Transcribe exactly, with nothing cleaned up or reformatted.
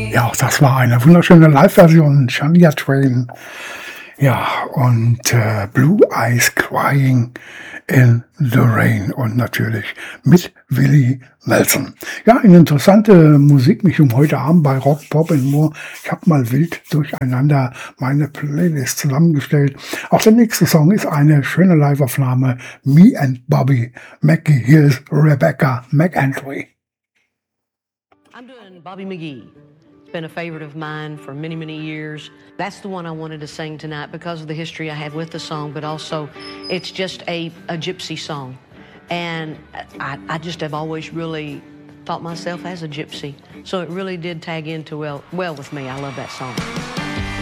Ja, auch das war eine wunderschöne Live-Version, Shania Twain. Ja, und äh, Blue Eyes Crying in the Rain und natürlich mit Willie Nelson. Ja, eine interessante Musikmischung heute Abend bei Rock, Pop and More. Ich habe mal wild durcheinander meine Playlist zusammengestellt. Auch der nächste Song ist eine schöne Live-Aufnahme. Me and Bobby McGee. Hier ist Rebecca McEntry. I'm doing Bobby McGee. It's been a favorite of mine for many, many years. That's the one I wanted to sing tonight because of the history I have with the song, but also it's just a, a gypsy song. And I, I just have always really thought myself as a gypsy. So it really did tag into well, well with me. I love that song.